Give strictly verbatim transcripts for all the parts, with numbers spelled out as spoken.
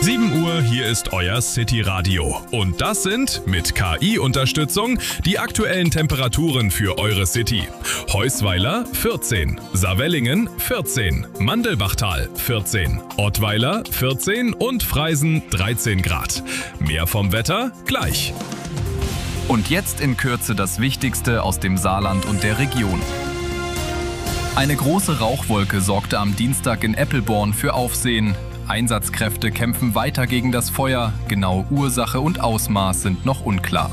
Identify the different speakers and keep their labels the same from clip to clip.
Speaker 1: sieben Uhr, hier ist euer City Radio. Und das sind, mit K I-Unterstützung, die aktuellen Temperaturen für eure City. Heusweiler vierzehn, Saarwellingen vierzehn, Mandelbachtal vierzehn, Ottweiler vierzehn und Freisen dreizehn Grad. Mehr vom Wetter gleich.
Speaker 2: Und jetzt in Kürze das Wichtigste aus dem Saarland und der Region. Eine große Rauchwolke sorgte am Dienstag in Eppelborn für Aufsehen. Einsatzkräfte kämpfen weiter gegen das Feuer. Genaue Ursache und Ausmaß sind noch unklar.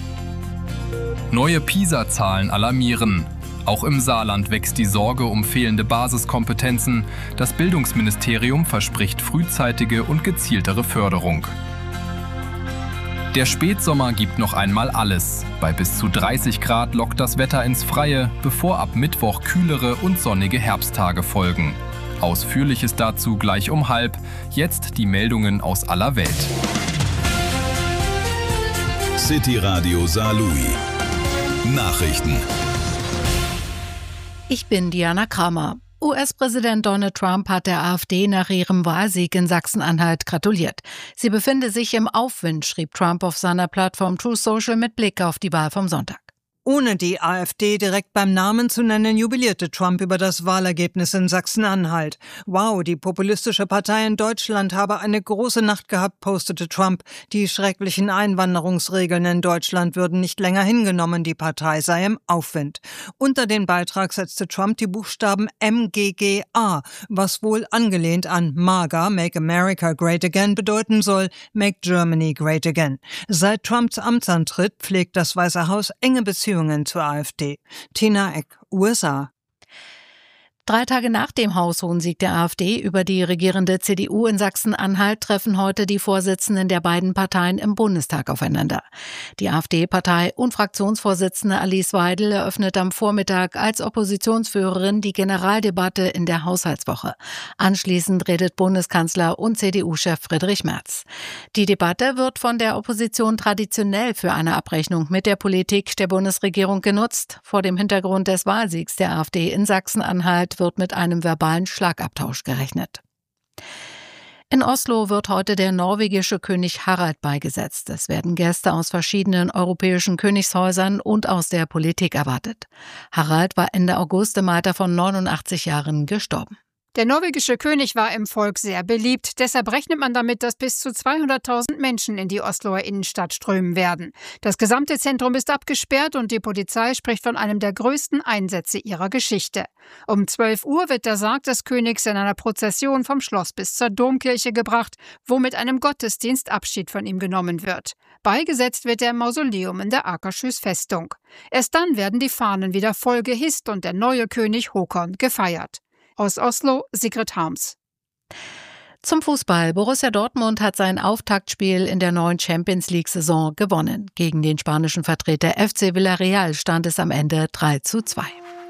Speaker 2: Neue PISA-Zahlen alarmieren. Auch im Saarland wächst die Sorge um fehlende Basiskompetenzen. Das Bildungsministerium verspricht frühzeitige und gezieltere Förderung. Der Spätsommer gibt noch einmal alles. Bei bis zu dreißig Grad lockt das Wetter ins Freie, bevor ab Mittwoch kühlere und sonnige Herbsttage folgen. Ausführliches dazu gleich um halb. Jetzt die Meldungen aus aller Welt.
Speaker 3: City Radio Saarlouis. Nachrichten.
Speaker 4: Ich bin Diana Kramer. U S-Präsident Donald Trump hat der AfD nach ihrem Wahlsieg in Sachsen-Anhalt gratuliert. Sie befinde sich im Aufwind, schrieb Trump auf seiner Plattform Truth Social mit Blick auf die Wahl vom Sonntag.
Speaker 5: Ohne die AfD direkt beim Namen zu nennen, jubilierte Trump über das Wahlergebnis in Sachsen-Anhalt. Wow, die populistische Partei in Deutschland habe eine große Nacht gehabt, postete Trump. Die schrecklichen Einwanderungsregeln in Deutschland würden nicht länger hingenommen, die Partei sei im Aufwind. Unter den Beitrag setzte Trump die Buchstaben M G G A, was wohl angelehnt an MAGA, Make America Great Again, bedeuten soll, Make Germany Great Again. Seit Trumps Amtsantritt pflegt das Weiße Haus enge Beziehungen zur AfD. Tina Eck, U S A.
Speaker 4: Drei Tage nach dem haushohen Sieg der AfD über die regierende C D U in Sachsen-Anhalt treffen heute die Vorsitzenden der beiden Parteien im Bundestag aufeinander. Die AfD-Partei und Fraktionsvorsitzende Alice Weidel eröffnet am Vormittag als Oppositionsführerin die Generaldebatte in der Haushaltswoche. Anschließend redet Bundeskanzler und C D U-Chef Friedrich Merz. Die Debatte wird von der Opposition traditionell für eine Abrechnung mit der Politik der Bundesregierung genutzt. Vor dem Hintergrund des Wahlsiegs der AfD in Sachsen-Anhalt wird mit einem verbalen Schlagabtausch gerechnet. In Oslo wird heute der norwegische König Harald beigesetzt. Es werden Gäste aus verschiedenen europäischen Königshäusern und aus der Politik erwartet. Harald war Ende August im Alter von neunundachtzig Jahren gestorben.
Speaker 6: Der norwegische König war im Volk sehr beliebt. Deshalb rechnet man damit, dass bis zu zweihunderttausend Menschen in die Osloer Innenstadt strömen werden. Das gesamte Zentrum ist abgesperrt und die Polizei spricht von einem der größten Einsätze ihrer Geschichte. Um zwölf Uhr wird der Sarg des Königs in einer Prozession vom Schloss bis zur Domkirche gebracht, wo mit einem Gottesdienst Abschied von ihm genommen wird. Beigesetzt wird er im Mausoleum in der Akershus Festung. Erst dann werden die Fahnen wieder voll gehisst und der neue König Håkon gefeiert. Aus Oslo, Sigrid Harms.
Speaker 4: Zum Fußball. Borussia Dortmund hat sein Auftaktspiel in der neuen Champions-League-Saison gewonnen. Gegen den spanischen Vertreter F C Villarreal stand es am Ende drei zu zwei.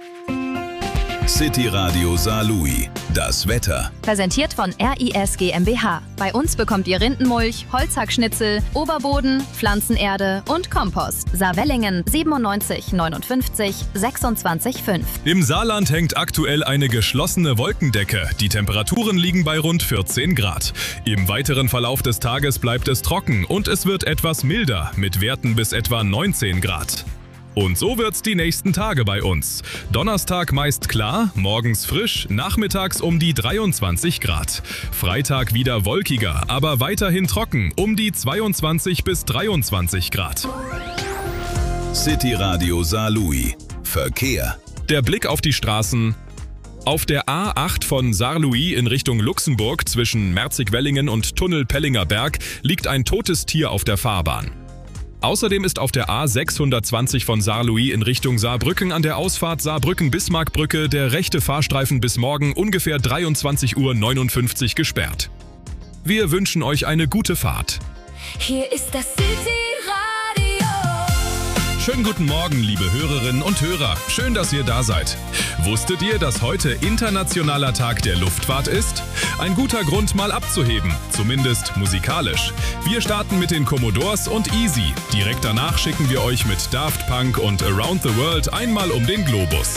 Speaker 3: City Radio Saarlouis. Das Wetter.
Speaker 7: Präsentiert von R I S GmbH. Bei uns bekommt ihr Rindenmulch, Holzhackschnitzel, Oberboden, Pflanzenerde und Kompost. Saarwellingen siebenundneunzig neunundfünfzig sechsundzwanzig fünf.
Speaker 1: Im Saarland hängt aktuell eine geschlossene Wolkendecke. Die Temperaturen liegen bei rund vierzehn Grad. Im weiteren Verlauf des Tages bleibt es trocken und es wird etwas milder mit Werten bis etwa neunzehn Grad. Und so wird's die nächsten Tage bei uns. Donnerstag meist klar, morgens frisch, nachmittags um die dreiundzwanzig Grad. Freitag wieder wolkiger, aber weiterhin trocken, um die zweiundzwanzig bis dreiundzwanzig Grad.
Speaker 3: City Radio Saarlouis. Verkehr.
Speaker 1: Der Blick auf die Straßen. Auf der A acht von Saarlouis in Richtung Luxemburg zwischen Merzig-Wellingen und Tunnel Pellinger Berg liegt ein totes Tier auf der Fahrbahn. Außerdem ist auf der A sechshundertzwanzig von Saarlouis in Richtung Saarbrücken an der Ausfahrt Saarbrücken-Bismarckbrücke der rechte Fahrstreifen bis morgen ungefähr dreiundzwanzig Uhr neunundfünfzig gesperrt. Wir wünschen euch eine gute Fahrt.
Speaker 8: Hier ist das City Radio.
Speaker 1: Schönen guten Morgen, liebe Hörerinnen und Hörer. Schön, dass ihr da seid. Wusstet ihr, dass heute Internationaler Tag der Luftfahrt ist? Ein guter Grund, mal abzuheben, zumindest musikalisch. Wir starten mit den Commodores und Easy. Direkt danach schicken wir euch mit Daft Punk und Around the World einmal um den Globus.